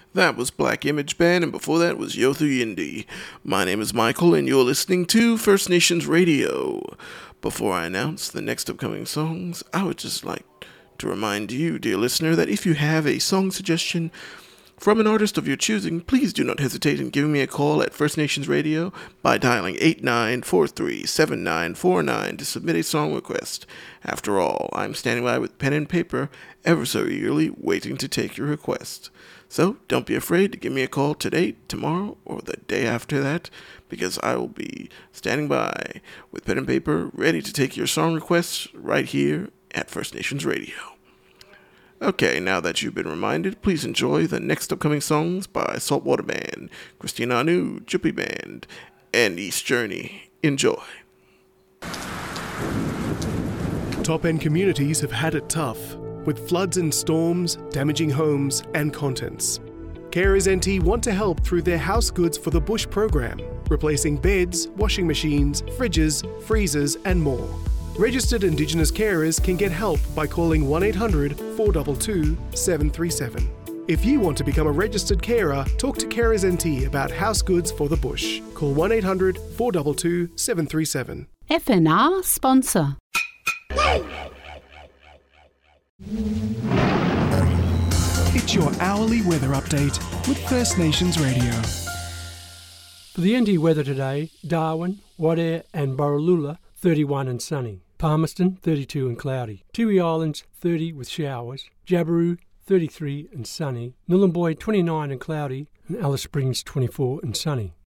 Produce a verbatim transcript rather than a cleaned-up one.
That was Black Image Band, and before that was Yothu Yindi. My name is Michael, and you're listening to First Nations Radio. Before I announce the next upcoming songs, I would just like to remind you, dear listener, that if you have a song suggestion from an artist of your choosing, please do not hesitate in giving me a call at First Nations Radio by dialing eight nine four three, seven nine four nine to submit a song request. After all, I'm standing by with pen and paper, ever so eagerly waiting to take your request. So don't be afraid to give me a call today, tomorrow, or the day after that, because I will be standing by with pen and paper, ready to take your song requests right here at First Nations Radio. Okay, now that you've been reminded, please enjoy the next upcoming songs by Saltwater Band, Christina Anu, Juppie Band, and East Journey. Enjoy. Top-end communities have had it tough, with floods and storms damaging homes and contents. Carers N T want to help through their House Goods for the Bush program, replacing beds, washing machines, fridges, freezers, and more. Registered Indigenous carers can get help by calling one eight hundred, four two two, seven three seven. If you want to become a registered carer, talk to Carers N T about House Goods for the Bush. Call one eight hundred, four two two, seven three seven. F N R sponsor. It's your hourly weather update with First Nations Radio. For the N T weather today, Darwin, Wadeye and Borroloola, thirty-one and sunny. Palmerston, thirty-two and cloudy. Tiwi Islands, thirty with showers. Jabiru, thirty-three and sunny. Nhulunbuy, twenty-nine and cloudy. And Alice Springs, twenty-four and sunny.